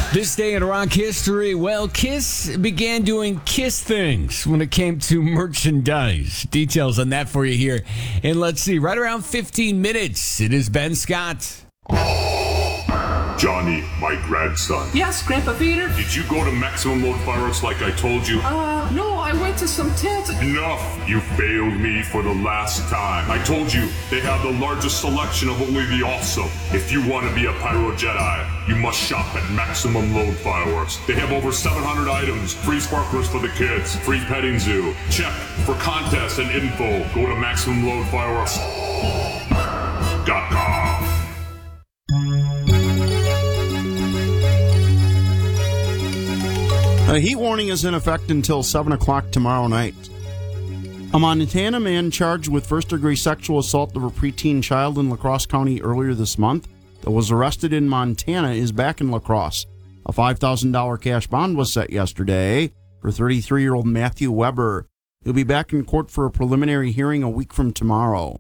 This day in rock history, well, Kiss began doing Kiss things when it came to merchandise. Details on that for you here. And let's see, right around 15 minutes, it is Ben Scott. Johnny, my grandson. Yes, Grandpa Peter? Did you go to Maximum Load Fireworks like I told you? No, I went to some tents. Enough! You failed me for the last time. I told you, they have the largest selection of only the awesome. If you want to be a Pyro Jedi, you must shop at Maximum Load Fireworks. They have over 700 items, free sparklers for the kids, free petting zoo. Check for contests and info. Go to MaximumLoadFireworks.com. A heat warning is in effect until 7 o'clock tomorrow night. A Montana man charged with first-degree sexual assault of a preteen child in La Crosse County earlier this month that was arrested in Montana is back in La Crosse. A $5,000 cash bond was set yesterday for 33-year-old Matthew Weber. He'll be back in court for a preliminary hearing a week from tomorrow.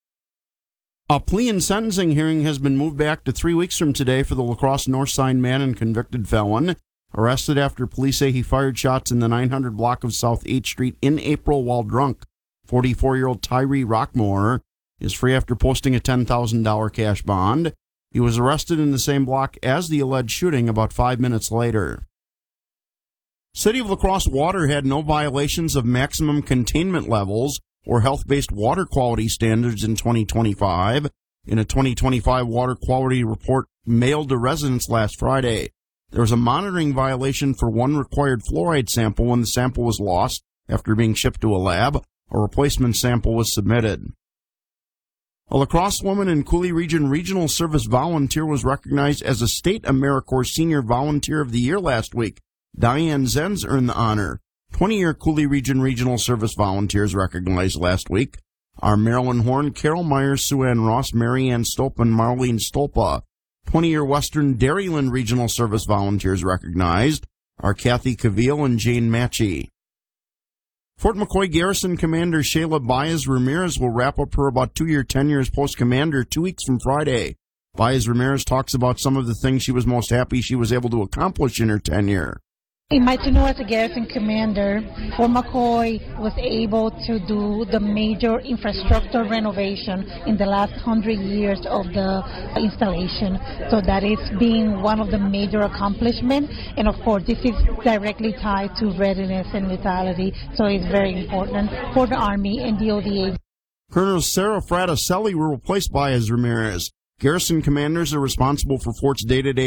A plea and sentencing hearing has been moved back to 3 weeks from today for the La Crosse North Sign man and convicted felon, arrested after police say he fired shots in the 900 block of South 8th Street in April while drunk. 44-year-old Tyree Rockmore is free after posting a $10,000 cash bond. He was arrested in the same block as the alleged shooting about 5 minutes later. City of La Crosse Water had no violations of maximum containment levels or health-based water quality standards in 2025 in a 2025 water quality report mailed to residents last Friday. There was a monitoring violation for one required fluoride sample when the sample was lost after being shipped to a lab. A replacement sample was submitted. A La Crosse woman and Coulee Region Regional Service volunteer was recognized as a State AmeriCorps Senior Volunteer of the Year last week. Diane Zenz earned the honor. 20-year Coulee Region Regional Service volunteers recognized last week are Marilyn Horn, Carol Myers, Sue Ann Ross, Mary Ann Stolpa, and Marlene Stolpa. 20-year Western Dairyland Regional Service volunteers recognized are Kathy Cavill and Jane Matchey. Fort McCoy Garrison Commander Shayla Baez Ramirez will wrap up her about 2-year tenure as post commander 2 weeks from Friday. Baez Ramirez talks about some of the things she was most happy she was able to accomplish in her tenure. In my tenure as a garrison commander, Fort McCoy was able to do the major infrastructure renovation in the last 100 years of the installation. So that is being one of the major accomplishments. And of course, this is directly tied to readiness and lethality. So it's very important for the Army and the ODA. Colonel Sarah Fraticelli will replace Baez Ramirez. Garrison commanders are responsible for Fort's day-to-day